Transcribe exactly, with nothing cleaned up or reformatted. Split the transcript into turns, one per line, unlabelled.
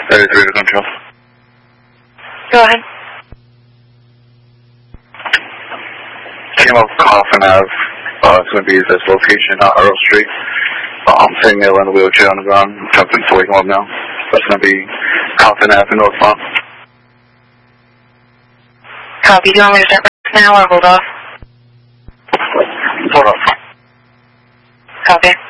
thirty-three to control.
Go ahead.
Came up Coffin Ave. Uh, it's going to be used as location, uh, Earl Street. Um, female in a wheelchair on the ground. Jumping to wake him up now. That's going to be Coffin Ave in Northbound.
Copy. Do you want me to start now or hold off?
Hold off.
Copy.